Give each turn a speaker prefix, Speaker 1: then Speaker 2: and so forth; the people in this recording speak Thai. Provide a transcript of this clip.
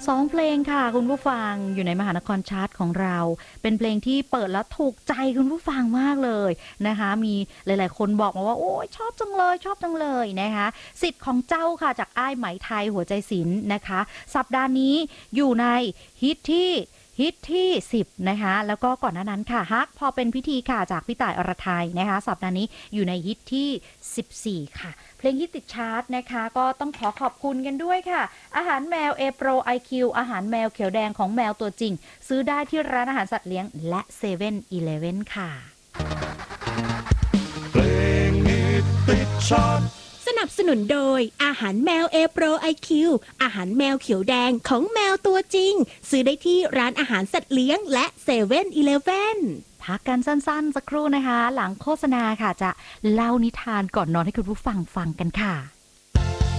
Speaker 1: 2 เพลงค่ะคุณผู้ฟังอยู่ในมหานครชาร์ตของเราเป็นเพลงที่เปิดแล้วถูกใจคุณผู้ฟังมากเลยนะคะมีหลายๆคนบอกมาว่าโอ้ยชอบจังเลยชอบจังเลยนะคะสิทธิ์ของเจ้าค่ะจากอ้ายไหมไทยหัวใจศิลป์นะคะสัปดาห์นี้อยู่ในฮิตที่10นะคะแล้วก็ก่อนหน้านั้นค่ะฮักพอเป็นพิธีค่ะจากพี่ต่ายอรไทยนะคะสัปดาห์นี้อยู่ในฮิตที่14ค่ะเพลงที่ติดชาร์ตนะคะก็ต้องขอบคุณกันด้วยค่ะอาหารแมว A Pro IQ อาหารแมวเขียวแดงของแมวตัวจริงซื้อได้ที่ร้านอาหารสัตว์เลี้ยงและ7-Eleven ค่ะ
Speaker 2: เพลงฮิตติดชาร์ต
Speaker 3: สนับสนุนโดยอาหารแมว A Pro IQ อาหารแมวเขียวแดงของแมวตัวจริงซื้อได้ที่ร้านอาหารสัตว์เลี้ยงและ7-Eleven
Speaker 1: พักกันสั้นๆสักครู่นะคะหลังโฆษณาค่ะจะเล่านิทานก่อนนอนให้คุณผู้ฟังฟังกันค่ะ